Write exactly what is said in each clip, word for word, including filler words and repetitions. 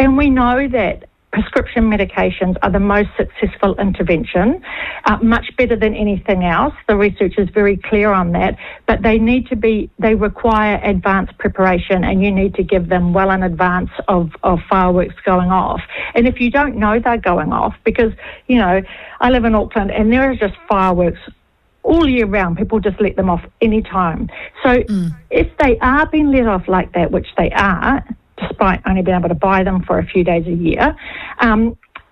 And we know that prescription medications are the most successful intervention, uh, much better than anything else. The research is very clear on that, but they need to be, they require advanced preparation, and you need to give them well in advance of, of fireworks going off. And if you don't know they're going off, because, you know, I live in Auckland and there are just fireworks all year round. People just let them off any time. So mm. if they are being let off like that, which they are, despite only being able to buy them for a few days a year, um,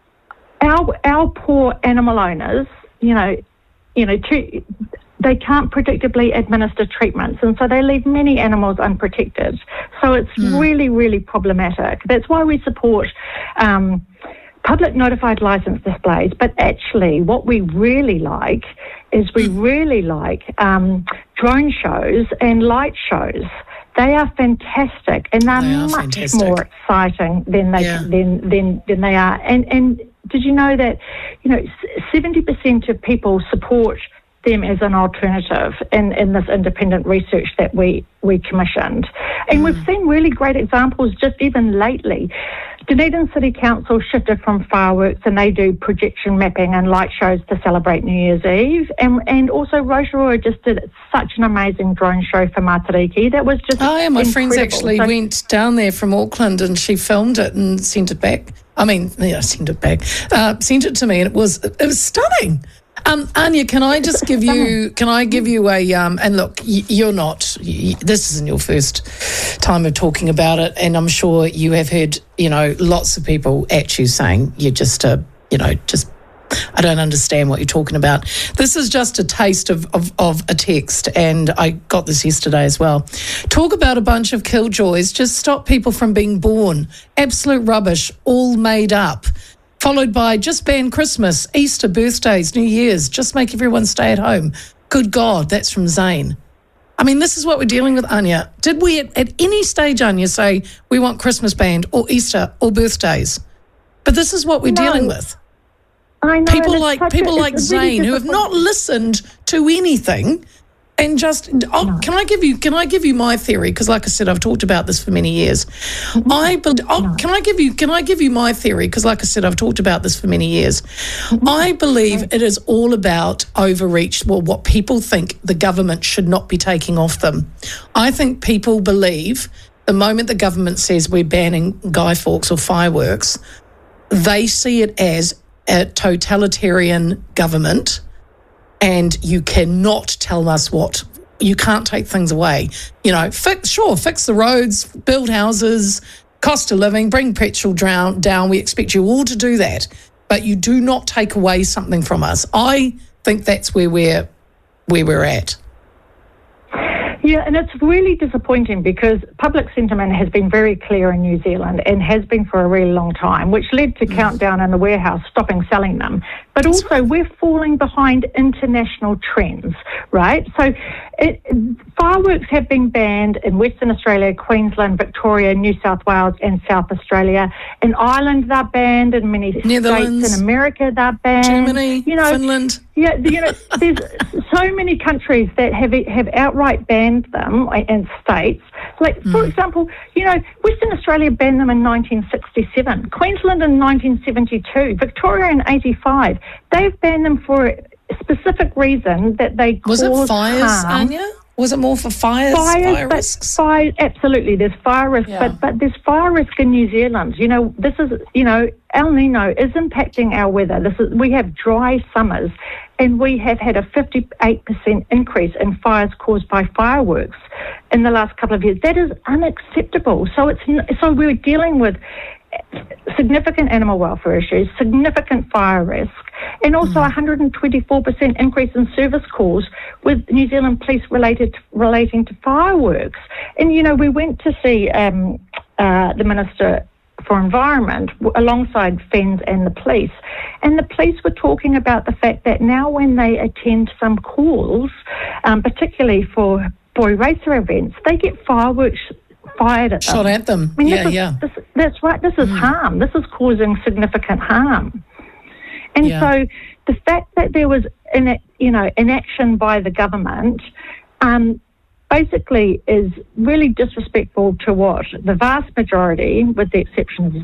our our poor animal owners, you know, you know, to, they can't predictably administer treatments, and so they leave many animals unprotected. So it's mm. really, really problematic. That's why we support um, public notified licence displays. But actually, what we really like is we really like um, drone shows and light shows. They are fantastic, and they're they much fantastic. more exciting than they yeah. than, than than they are. And and did you know that, you know, seventy percent of people support them as an alternative in, in this independent research that we, we commissioned. And mm. we've seen really great examples just even lately. Dunedin City Council shifted from fireworks, and they do projection mapping and light shows to celebrate New Year's Eve. And and also Rotorua just did such an amazing drone show for Matariki. That was just Oh, yeah, my incredible. friends actually so, went down there from Auckland and she filmed it and sent it back. I mean, yeah, sent it back. Uh, sent it to me, and it was it was stunning. Um, Anya, can I just give you? Can I give you a? Um, and look, you're not. You, this isn't your first time of talking about it, and I'm sure you have heard, you know, lots of people at you saying you're just a, you know, just. I don't understand what you're talking about. This is just a taste of, of, of a text, and I got this yesterday as well. Talk about a bunch of killjoys. Just stop people from being born. Absolute rubbish, all made up. Followed by just ban Christmas, Easter, birthdays, New Year's. Just make everyone stay at home. Good God, that's from Zane. I mean, this is what we're dealing with, Anya. Did we at, at any stage, Anya, say we want Christmas banned or Easter or birthdays? But this is what we're no. dealing with. I know, people like people a, like Zane really who have not listened to anything, and just oh, no. can I give you can I give you my theory? Because, like I said, I've talked about this for many years. Mm-hmm. I be, oh, no. can I give you can I give you my theory? Because, like I said, I've talked about this for many years. Mm-hmm. I believe right. it is all about overreach. Well, what people think the government should not be taking off them. I think people believe the moment the government says we're banning Guy Fawkes or fireworks, they see it as a totalitarian government, and you cannot tell us what. You can't take things away. You know, fix, sure, fix the roads, build houses, cost of living, bring petrol down, down. We expect you all to do that, but you do not take away something from us. I think that's where we're where we're at. Yeah, and it's really disappointing because public sentiment has been very clear in New Zealand and has been for a really long time, which led to mm. Countdown in the Warehouse stopping selling them. But That's also right. we're falling behind international trends, right? So it, fireworks have been banned in Western Australia, Queensland, Victoria, New South Wales and South Australia. In Ireland they're banned, in many Netherlands, states in America they're banned. Germany, you know, Finland. Yeah, you know, there's so many countries that have have outright banned them, and states. Like, for mm. example, you know, Western Australia banned them in nineteen sixty-seven, Queensland in nineteen seventy-two, Victoria in eighty-five. They've banned them for a specific reason that they Was cause it fires, harm. Anya? Was it more for fires? Fires, fire but risks? fire, absolutely, there's fire risk, Yeah. but but there's fire risk in New Zealand. You know, this is, you know, El Nino is impacting our weather. This is, we have dry summers, and we have had a fifty-eight percent increase in fires caused by fireworks in the last couple of years. That is unacceptable. So it's so we're dealing with significant animal welfare issues, significant fire risk, and also mm. one hundred twenty-four percent increase in service calls with New Zealand police related to, relating to fireworks. And, you know, we went to see um, uh, the Minister for Environment alongside F E N Z and the police, and the police were talking about the fact that now when they attend some calls, um, particularly for boy racer events, they get fireworks fired at them. Shot at them. I mean, yeah, this is, yeah. This, that's right. This is mm. harm. This is causing significant harm. And yeah. so the fact that there was, in, you know, inaction by the government um, basically is really disrespectful to what the vast majority, with the exception of